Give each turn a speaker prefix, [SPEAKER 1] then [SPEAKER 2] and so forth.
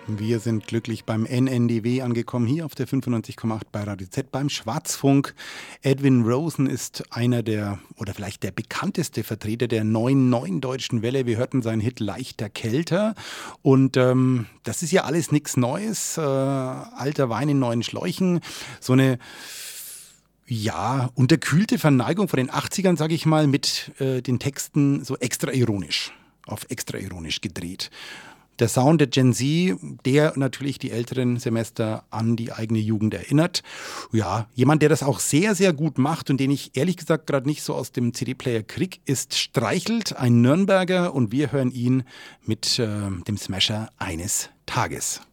[SPEAKER 1] Wir sind glücklich beim NNDW angekommen, hier auf der 95,8 bei Radio Z beim Schwarzfunk. Edwin Rosen ist einer der, oder vielleicht der bekannteste Vertreter der neuen deutschen Welle. Wir hörten seinen Hit Leichter Kälter und das ist ja alles nichts Neues. Alter Wein in neuen Schläuchen, so eine unterkühlte Verneigung von den 80ern, sage ich mal, mit den Texten so extra ironisch gedreht. Der Sound der Gen Z, der natürlich die älteren Semester an die eigene Jugend erinnert. Ja, jemand, der das auch sehr, sehr gut macht und den ich ehrlich gesagt gerade nicht so aus dem CD-Player krieg, ist Streichelt, ein Nürnberger, und wir hören ihn mit dem Smasher Eines Tages.